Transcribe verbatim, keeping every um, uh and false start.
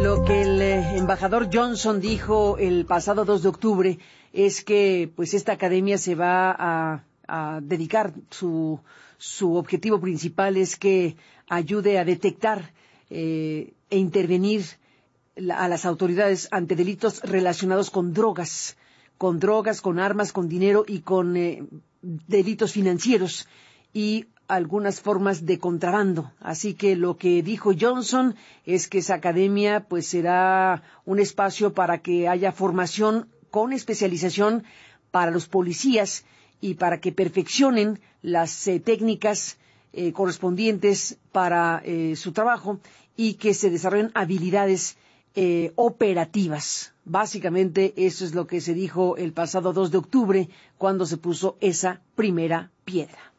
Lo que el eh, embajador Johnson dijo el pasado dos de octubre es que pues esta academia se va a, a dedicar, su, su objetivo principal es que ayude a detectar eh, e intervenir la, a las autoridades ante delitos relacionados con drogas, con drogas, con armas, con dinero y con eh, delitos financieros y algunas formas de contrabando. Así que lo que dijo Johnson es que esa academia pues será un espacio para que haya formación con especialización para los policías y para que perfeccionen las eh, técnicas eh, correspondientes para eh, su trabajo y que se desarrollen habilidades eh, operativas. Básicamente eso es lo que se dijo el pasado dos de octubre cuando se puso esa primera piedra.